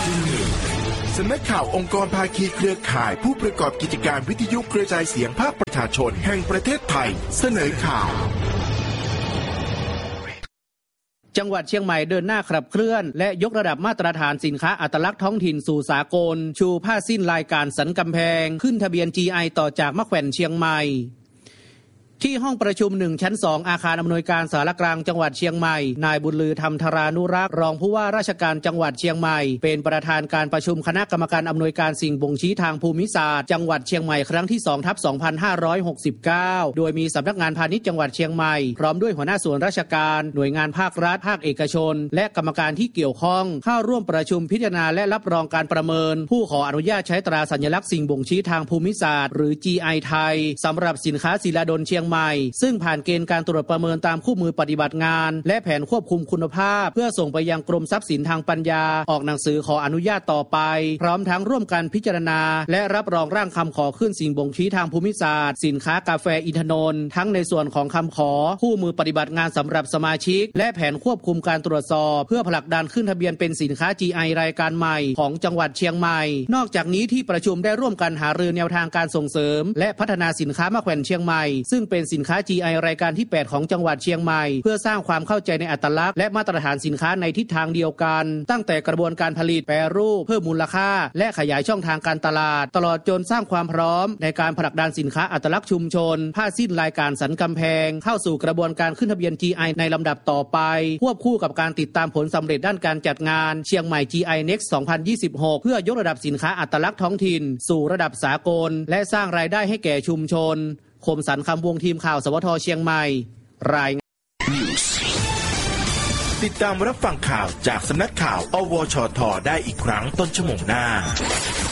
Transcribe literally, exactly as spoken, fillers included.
สำนักข่าวองค์กรภาคีเครือข่ายผู้ประกอบกิจการวิทยุกระจายเสียงภาคประชาชนแห่งประเทศไทยเสนอข่าวจังหวัดเชียงใหม่เดินหน้าขับเคลื่อนและยกระดับมาตรฐานสินค้าอัตลักษณ์ท้องถิ่นสู่สากลชูผ้าสิ้นลายการสันกำแพงขึ้นทะเบียน จี ไอ ต่อจากมะแขวนเชียงใหม่ที่ห้องประชุมหนึ่งชั้นสองอาคารอำนวยการสารกลางจังหวัดเชียงใหม่นายบุญลือธรรมธารานุรักษ์รองผู้ว่าราชการจังหวัดเชียงใหม่เป็นประธานการประชุมคณะกรรมการอำนวยการสิ่งบ่งชี้ทางภูมิศาสตร์จังหวัดเชียงใหม่ครั้งที่ สองทับสองพันห้าร้อยหกสิบเก้า โดยมีสำนักงานพาณิชย์จังหวัดเชียงใหม่พร้อมด้วยหัวหน้าส่วนราชการหน่วยงานภาครัฐภาคเอกชนและกรรมการที่เกี่ยวข้องเข้าร่วมประชุมพิจารณาและรับรองการประเมินผู้ขออนุญาตใช้ตราสัญลักษณ์สิ่งบ่งชี้ทางภูมิศาสตร์หรือ จี ไอ ไทยสำหรับสินค้าศิลาดลเชียงใหม่ซึ่งผ่านเกณฑ์การตรวจประเมินตามคู่มือปฏิบัติงานและแผนควบคุมคุณภาพเพื่อส่งไปยังกรมทรัพย์สินทางปัญญาออกหนังสือขออนุญาตต่อไปพร้อมทั้งร่วมกันพิจารณาและรับรองร่างคำขอขึ้นสิ่งบ่งชี้ทางภูมิศาสตร์สินค้ากาแฟอินทนนท์ทั้งในส่วนของคำขอคู่มือปฏิบัติงานสำหรับสมาชิกและแผนควบคุมการตรวจสอบเพื่อผลักดันขึ้นทะเบียนเป็นสินค้า จี ไอ รายการใหม่ของจังหวัดเชียงใหม่นอกจากนี้ที่ประชุมได้ร่วมกันหารือแนวทางการส่งเสริมและพัฒนาสินค้ามะแขวนเชียงใหม่ซึ่งเป็นสินค้า จี ไอ รายการที่แปดของจังหวัดเชียงใหม่เพื่อสร้างความเข้าใจในอัตลักษณ์และมาตรฐานสินค้าในทิศทางเดียวกันตั้งแต่กระบวนการผลิตแปรรูปเพิ่มมูลค่าและขยายช่องทางการตลาดตลอดจนสร้างความพร้อมในการผลักดันสินค้าอัตลักษณ์ชุมชนผ้าสิ้นลายการสันกำแพงเข้าสู่กระบวนการขึ้นทะเบียน จี ไอ ในลำดับต่อไปควบคู่กับการติดตามผลสำเร็จด้านการจัดงานเชียงใหม่ จี ไอ Next สองพันยี่สิบหกเพื่อยกระดับสินค้าอัตลักษณ์ท้องถิ่นสู่ระดับสากลและสร้างรายได้ให้แก่ชุมชนคมสันต์คำวงทีมข่าวสวทเชียงใหม่รายติดตามรับฟังข่าวจากสำนักข่าวอวชทได้อีกครั้งต้นชั่วโมงหน้า